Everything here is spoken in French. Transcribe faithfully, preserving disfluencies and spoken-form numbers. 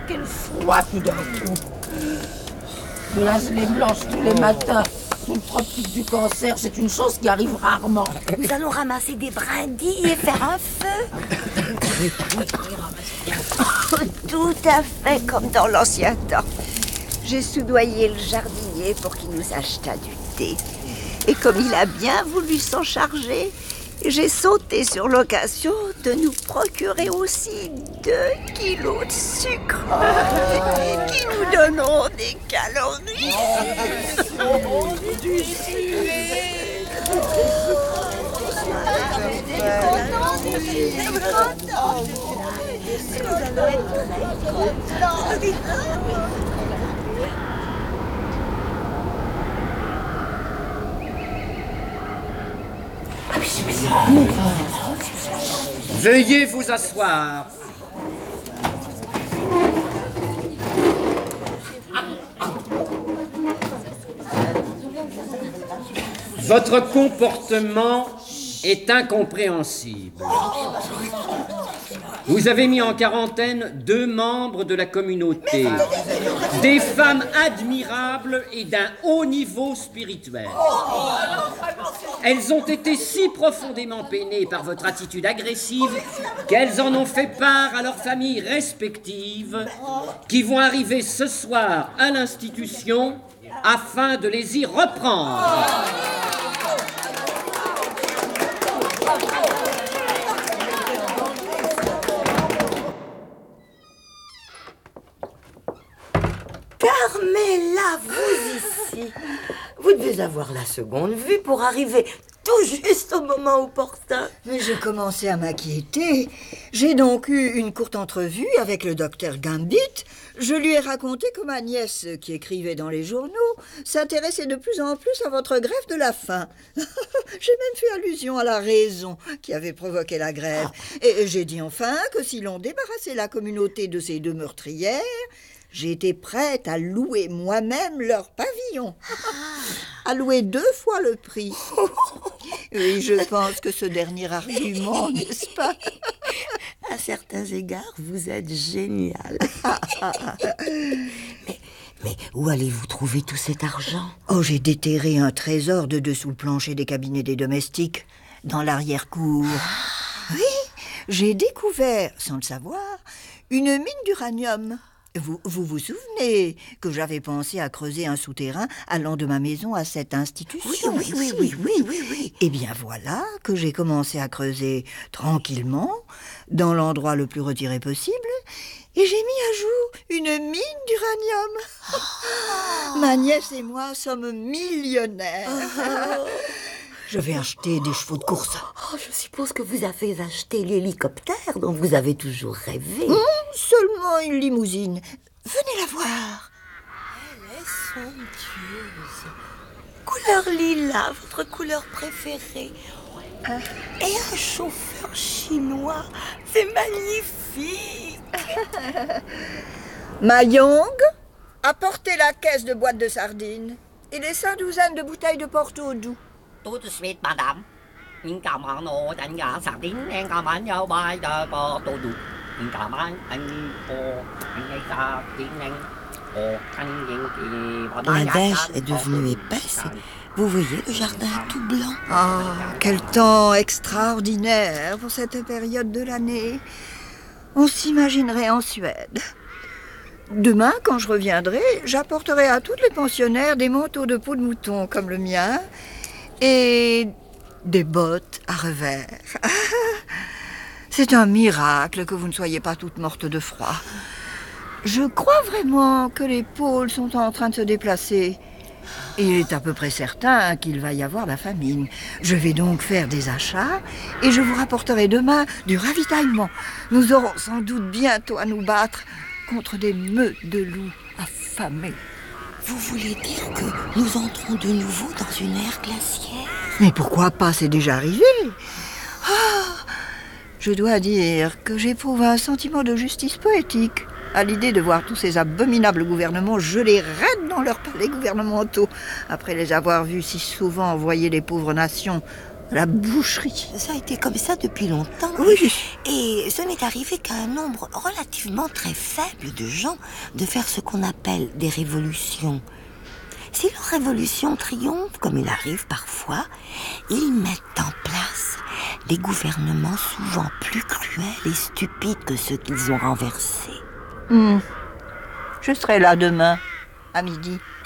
quel froid tout d'un coup. Glace les blanches tous les matins. Sous le tropique du cancer, c'est une chose qui arrive rarement. Nous allons ramasser des brindilles et faire un feu. Tout à fait comme dans l'ancien temps. J'ai soudoyé le jardinier pour qu'il nous achetât du thé. Et comme il a bien voulu s'en charger, j'ai sauté sur l'occasion de nous procurer aussi deux kilos de sucre qui nous donneront des calories. Du Veuillez vous asseoir. Votre comportement est incompréhensible. Vous avez mis en quarantaine deux membres de la communauté, des femmes admirables et d'un haut niveau spirituel. Elles ont été si profondément peinées par votre attitude agressive qu'elles en ont fait part à leurs familles respectives qui vont arriver ce soir à l'institution afin de les y reprendre. Carmela, vous ici. Vous devez avoir la seconde vue pour arriver tout juste au moment opportun. Mais j'ai commencé à m'inquiéter. J'ai donc eu une courte entrevue avec le docteur Gambit. Je lui ai raconté que ma nièce, qui écrivait dans les journaux, s'intéressait de plus en plus à votre grève de la faim. J'ai même fait allusion à la raison qui avait provoqué la grève. Et j'ai dit enfin que si l'on débarrassait la communauté de ces deux meurtrières, j'étais prête à louer moi-même leur pavillon. À louer deux fois le prix. Oui, je pense que ce dernier argument, n'est-ce pas? À certains égards, vous êtes génial. mais, mais où allez-vous trouver tout cet argent? Oh, j'ai déterré un trésor de dessous le plancher des cabinets des domestiques, dans l'arrière-cour. Oui, j'ai découvert, sans le savoir, une mine d'uranium. Vous, vous vous souvenez que j'avais pensé à creuser un souterrain allant de ma maison à cette institution? Oui, oui, oui, oui, oui, oui, oui. Eh bien voilà que j'ai commencé à creuser tranquillement, dans l'endroit le plus retiré possible, et j'ai mis à jour une mine d'uranium. Oh. Ma nièce et moi sommes millionnaires. Oh. Je vais acheter des chevaux de course. Oh, je suppose que vous avez acheté l'hélicoptère dont vous avez toujours rêvé. Mmh, seulement une limousine. Venez la voir. Elle est somptueuse. Couleur lilas, votre couleur préférée. Euh. Et un chauffeur chinois. C'est magnifique. Ma Young, apportez la caisse de boîtes de sardines et les cinq douzaines de bouteilles de Porto doux. Tout de suite, madame. Xin cảm ơn ô đánh giá sạc đến em cảm ơn nhau bài đờ bò tổ đủ. Xin cảm ơn anh cô anh ấy ta tiếng anh ô anh những kỳ. La neige est devenue épaisse. Vous voyez le jardin tout blanc. Ah, quel temps extraordinaire pour cette période de l'année. On s'imaginerait en Suède. Demain, quand je reviendrai, j'apporterai à toutes les pensionnaires des manteaux de peau de mouton comme le mien et des bottes à revers. C'est un miracle que vous ne soyez pas toutes mortes de froid. Je crois vraiment que les pôles sont en train de se déplacer. Il est à peu près certain qu'il va y avoir la famine. Je vais donc faire des achats et je vous rapporterai demain du ravitaillement. Nous aurons sans doute bientôt à nous battre contre des meutes de loups affamés. Vous voulez dire que nous entrons de nouveau dans une ère glaciaire? Mais pourquoi pas, c'est déjà arrivé. Oh, je dois dire que j'éprouve un sentiment de justice poétique à l'idée de voir tous ces abominables gouvernements gelés raides dans leurs palais gouvernementaux, après les avoir vus si souvent envoyer les pauvres nations La boucherie. Ça a été comme ça depuis longtemps. Oui. Et ce n'est arrivé qu'à un nombre relativement très faible de gens de faire ce qu'on appelle des révolutions. Si leur révolution triomphe, comme il arrive parfois, ils mettent en place des gouvernements souvent plus cruels et stupides que ceux qu'ils ont renversés. Hmm. Je serai là demain, à midi.